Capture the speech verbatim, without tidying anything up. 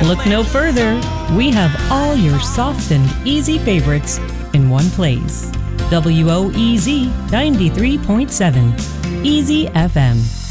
Look no further. We have all your soft and easy favorites in one place. W O E Z ninety-three point seven, Easy F M.